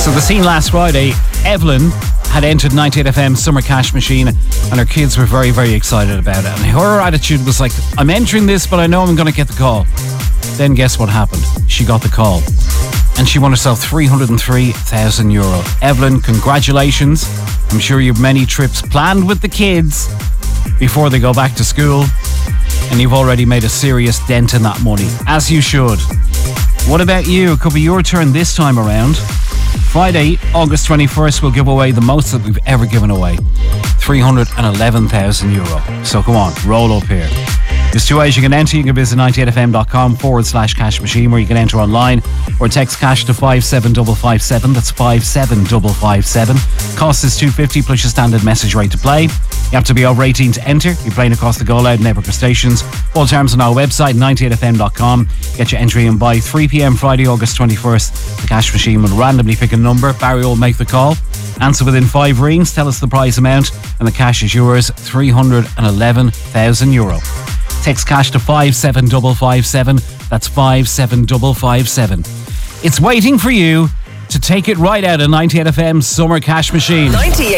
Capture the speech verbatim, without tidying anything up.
So the scene last Friday, Evelyn had entered ninety-eight F M Summer Cash Machine and her kids were very, very excited about it. And her attitude was like, I'm entering this, but I know I'm going to get the call. Then guess what happened? She got the call. And she won herself three hundred three thousand euro. Evelyn, congratulations. I'm sure you have many trips planned with the kids before they go back to school. And you've already made a serious dent in that money, as you should. What about you? It could be your turn this time around. Friday, August twenty-first, we'll give away the most that we've ever given away. three hundred eleven thousand euro. So come on, roll up here. There's two ways you can enter. You can visit ninety-eight fm.com forward slash cash machine where you can enter online or text cash to five seven five five seven. That's five seven five five seven. Cost is two fifty plus your standard message rate to play. You have to be over eighteen to enter. You're playing across the Go Loud network of stations. All terms on our website, ninety-eight f m dot com. Get your entry in by three p.m. Friday, August twenty-first. The cash machine will randomly pick a number. Barry will make the call. Answer within five rings. Tell us the prize amount and the cash is yours, three hundred eleven thousand euro. Text cash to five seven five five seven. That's five seven five five seven. It's waiting for you to take it right out of ninety-eight F M Summer Cash Machine. ninety-eight